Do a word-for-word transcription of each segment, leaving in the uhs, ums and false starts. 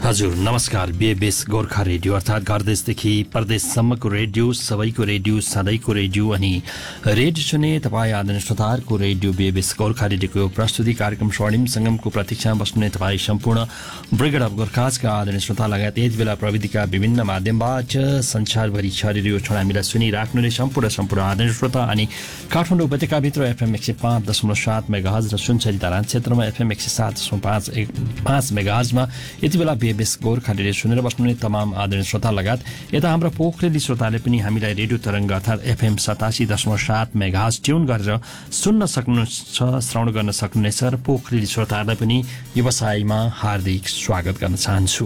हजुर नमस्कार। बेबेस गोर्खा रेडियो अर्थात् घरदेशदेखि परदेशसम्मको रेडियो, सबैको रेडियो, सधैँको रेडियो अनि रेडियो सुने तपाईँ आदरणीय श्रोताहरूको रेडियो बेबेस गोर्खा रेडियोको प्रस्तुति कार्यक्रम स्वर्णिम सङ्गमको प्रतीक्षामा बस्ने तपाईँ सम्पूर्ण ब्रिगेड अफ गोर्खाजका आदरणीय श्रोता लगायत यति बेला प्रविधिका विभिन्न माध्यमबाट संसारभरि छरिएर यो क्षण हामीलाई सुनिराख्नुहुने सम्पूर्ण सम्पूर्ण आदरणीय श्रोता अनि काठमाडौँ उपत्यकाभित्र एफएम एक सय पाँच दशमलव सात मेगाहर्ज र सुनसरी तारान क्षेत्रमा एफएम एक सय सात दशमलव पाँच एक पाँच मेगाहर्जमा यति बेला बेबेस गोर्खा रेडियो सुनेर बस्नुहुने तमाम आदरणीय श्रोता लगायत यता हाम्रा पोखरेली श्रोताले पनि हामीलाई रेडियो तरङ्ग अर्थात् एफएम सतासी दशमलव सात मेगाहर्ज ट्युन गरेर सुन्न सक्नुहुन्छ, श्रवण गर्न सक्नुहुनेछ र पोखरेली श्रोताहरूलाई पनि व्यवसायमा हार्दिक स्वागत गर्न चाहन्छु।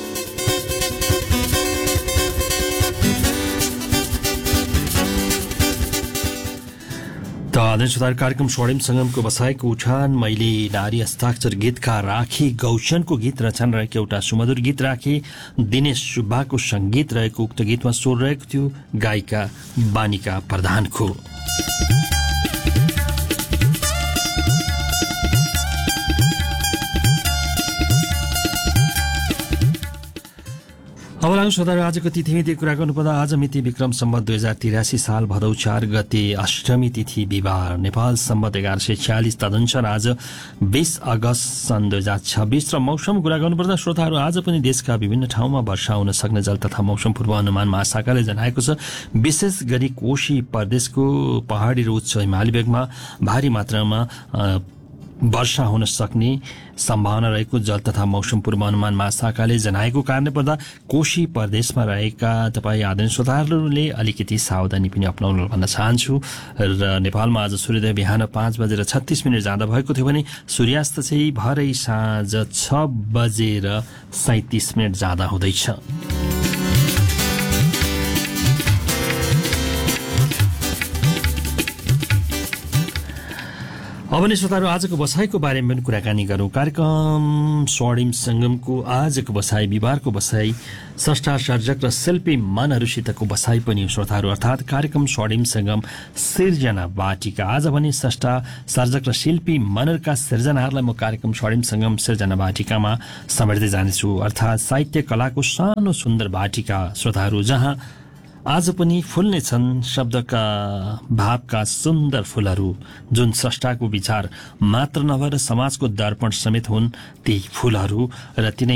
आदरणीय श्रोता, कार्यक्रम स्वर्णिम सङ्गमको बसाइको उठान मैले नारी हस्ताक्षर गीतका राखी गौशनको गीत रचना रहेको एउटा सुमधुर गीत राखे। दिनेश सुब्बाको सङ्गीत रहेको उक्त गीतमा स्वर रहेको थियो गायिका बानिका प्रधानको। अब लाग्नु श्रोताहरू, आजको तिथिमिति कुरा गर्नुपर्दा आज मिति विक्रम सम्वत दुई हजार तिरासी साल भदौ चार गते अष्टमी तिथि बिहिबार, नेपाल सम्वत एघार सय छ्यालिस तदनुसार आज बीस अगस्त सन् दुई हजार छब्बिस। र मौसम कुरा गर्नुपर्दा श्रोताहरू, आज पनि देशका विभिन्न ठाउँमा वर्षा हुन सक्ने जल तथा मौसम पूर्वानुमान महाशाखाले जनाएको छ। विशेष गरी कोशी प्रदेशको पहाडी र उच्च हिमाली भेगमा भारी मात्रामा वर्षा हुन सक्ने सम्भावना रहेको जल तथा मौसम पूर्वानुमान महाशाखाले जनाएको कारणले पर्दा कोशी प्रदेशमा रहेका तपाईँ आदरणीय श्रोताहरूले अलिकति सावधानी पनि अपनाउनु भन्न चाहन्छु। र नेपालमा आज सूर्योदय बिहान पाँच बजेर छत्तीस मिनट जाँदा भएको थियो भने सूर्यास्त चाहिँ भरै साँझ छ बजेर सैँतिस मिनट जाँदा हुँदैछ। अब नि श्रोताहरू, आजको बसाइको बारेमा पनि कुराकानी गरौँ। कार्यक्रम स्वर्णिम सङ्गमको आजको बसाइ, बिहिबारको बसाइ स्रष्टा सर्जक र शिल्पी मनहरूसितको बसाइ पनि श्रोताहरू, अर्थात् कार्यक्रम स्वर्णिम सङ्गम सिर्जना वाटिका। आज भने स्रष्टा सर्जक र शिल्पी मनहरूका सिर्जनाहरूलाई म कार्यक्रम स्वर्णिम सङ्गम सिर्जना वाटिकामा समेट्दै जानेछु, अर्थात् साहित्य कलाको सानो सुन्दर वाटिका श्रोताहरू, जहाँ आज पनि फुल्ने छन् शब्दका भावका सुन्दर फूलहरू, जुन स्रष्टाको विचार मात्र नभएर समाजको दर्पण समेत हुन्। त्यही फूलहरू र तिनै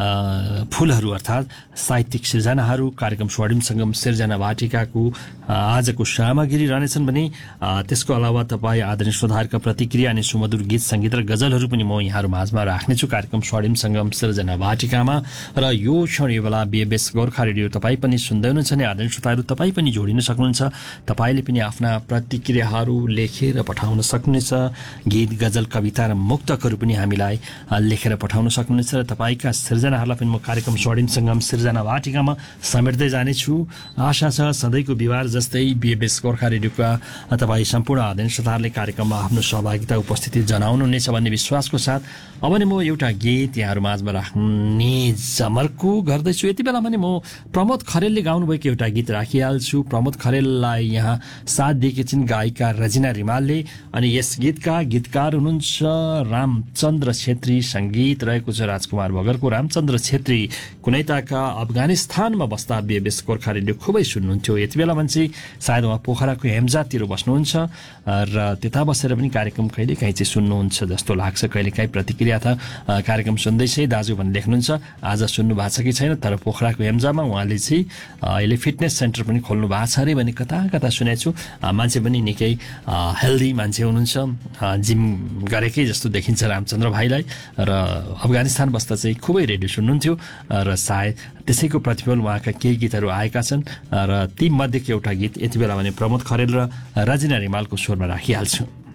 फूलहरू अर्थात् साहित्यिक सिर्जनाहरू कार्यक्रम स्वर्णिम सङ्गम सिर्जना वाटिकाको आजको सामग्री रहनेछन् भने त्यसको अलावा तपाईँ आदरणीय श्रोताहरूका प्रतिक्रिया अनि सुमधुर गीत सङ्गीत र गजलहरू पनि म यहाँहरू माझमा राख्नेछु कार्यक्रम स्वर्णिम सङ्गम सिर्जना वाटिकामा। र यो क्षण यो बेला बेबेस गोर्खा रेडियो तपाईँ पनि सुन्दै हुनुहुन्छ नि आदरणीय श्रोताहरू, तपाईँ पनि जोडिन सक्नुहुन्छ। तपाईँले पनि आफ्ना प्रतिक्रियाहरू लेखेर पठाउन सक्नुहुनेछ। गीत गजल कविता र मुक्तकहरू पनि हामीलाई लेखेर पठाउन सक्नुहुनेछ र तपाईँका सिर्जनाहरूलाई पनि म कार्यक्रम स्वर्णिम सङ्गम सिर्जना वाटिकामा समेट्दै जानेछु। आशा छ सधैँको बिहिबार जस्तै बेबेस गोर्खा रेडियोका तपाईँ सम्पूर्ण आदरणीय श्रोताहरूले कार्यक्रममा आफ्नो सहभागिता उपस्थिति जनाउनुहुनेछ भन्ने विश्वासको साथ अब नि म एउटा गीत यहाँहरू माझमा राख्ने जमर्को गर्दैछु। यति बेला भने म प्रमोद खरेलले गाउनुभएको एउटा गीत राखिहाल्छु। प्रमोद खरेललाई यहाँ साथ दिएकी छिन् गायिका रजिना रिमालले अनि यस गीतका गीतकार हुनुहुन्छ रामचन्द्र छेत्री, सङ्गीत रहेको छ राजकुमार बगरको। रामचन्द्र छेत्री कुनै ताका अफगानिस्तानमा बस्दा बेबेस गोर्खा रेडियो खुबै सुन्नुहुन्थ्यो। यति बेला मान्छे सायद उहाँ पोखराको हेम्जातिर बस्नुहुन्छ र त्यता बसेर पनि कार्यक्रम कहिलेकाहीँ चाहिँ सुन्नुहुन्छ जस्तो लाग्छ। कहिलेकाहीँ प्रतिक्रिया था कार्यक्रम सुन्दैछ दाजु भन्ने लेख्नुहुन्छ। आज सुन्नु भएको छ कि छैन, तर पोखराको हेम्जामा उहाँले चाहिँ अहिले फिटनेस सेन्टर पनि खोल्नु भएको छ अरे भने कता कता सुनेको छु। मान्छे पनि निकै हेल्दी मान्छे हुनुहुन्छ, जिम गरेकै जस्तो देखिन्छ रामचन्द्र भाइलाई। र अफगानिस्तान बस्दा चाहिँ खुबै रेडियो सुन्नुहुन्थ्यो र सायद त्यसैको प्रतिफल उहाँका केही गीतहरू आएका छन् र ती मध्येको एउटा गीत यति बेला भने प्रमोद खरेल र रजिना रिमालको स्वरमा राखिहाल्छु।